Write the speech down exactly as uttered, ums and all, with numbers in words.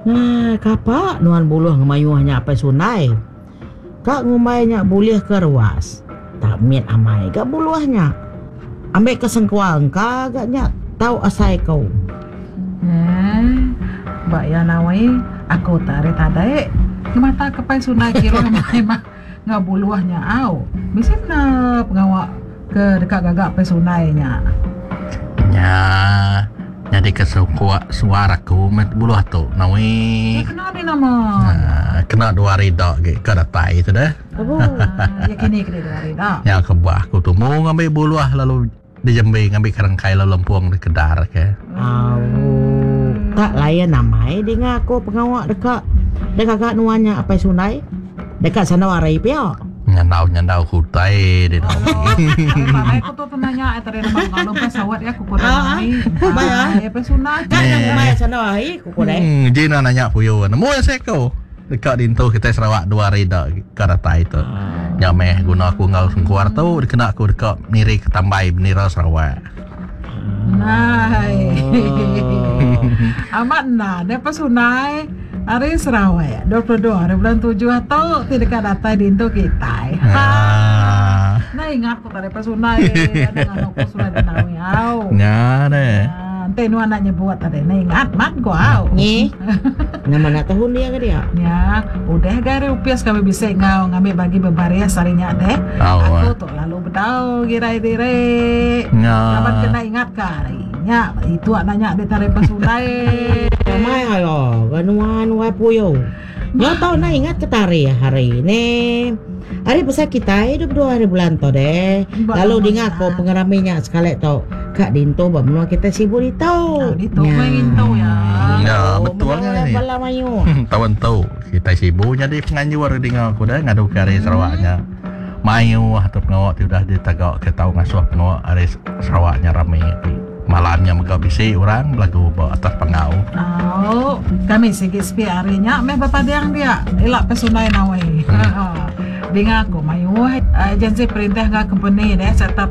Nah, kapak nuan buluh ngemayuhnya apa sunai. Kak ngumaynya boleh ke ruas. Tak miet amai gak buluhnya. Ambek kesengkuang kagaknya tahu asai kau. Eh, Mbak ya nawai aku tarik tadai mata kepai sunai kira mai mah ngabuluahnya au. Bisa na pengawak ke dekat gagak pe sunainya. Nya jadi kesuka suaraku met buluh tu nawi. Ya kena ni nama. Nah, kena dua rida ke kadatai tu dah. Abu. Ya kini kena dua hari dah. Ya kebah aku tu mau ngambil buluh lalu di Jambi ngambil kerangkai lalu lempuang di Kedar ke. Au. Kak layan namai dengan aku pengawak dekat dekat kak nuannya apa sunai. Dekat sana warai pia. Nyandau nyandau hutai di Kalau aku tu tanya tadi nama kalau pesawat ya aku kurang Ah, ah. ni. Bayar. Ya pesunat. Kak yang Eh. ngumai sana warai kuku deh. Hmm, Jina nanya puyo. Nemu ya seko. Dekat dinto kita Sarawak dua rida kadatai tu. Nyameh guna aku ngau sengkuar tu dikena aku dekat miri ketambai benira Sarawak. Nai. Amat nah, dia pesunai hari Sarawak dua puluh dua hari bulan tujuh atau tidak data di Indo kita. Ah. Nah ingat aku tadi pesunai ada anak pesunai tenawi au. Nya deh. Nanti nu anaknya buat tadi. Nah ingat mat gua au. Ni. Nama nak tahun dia ke dia? Ya, udah gari upias kami bisa ngau ngambil bagi bebaria sarinya deh. Awak. Aku tuh lalu bedau girai-dire. Nya. Kapan kena ingat karinya itu anaknya di tarik pesunai. Ramai ayo, ganuan wai puyo. Nyo tahu na ingat ke tari hari ni. Hari besar kita hidup dua hari bulan tu deh. Lalu dengar kau pengeraminya sekali tau. Kak Dinto bamnu kita sibuk di tau. Oh, Dinto main tau ya. Ya, betul kan ni. Bala mayu. Tawan tahu kita sibuk jadi penganjur dengan aku dah ngadu kari Sarawaknya. Mayu atau pengawak tu dah ditagak ke tahu ngasuh pengawak hari Sarawaknya ramai. Malamnya mereka bisi orang lagu bawa atas pengau. Oh, kami sikit sepi harinya meh bapa dia dia elak pesunai nawai. Dengan aku mayu agensi perintah ngak company deh serta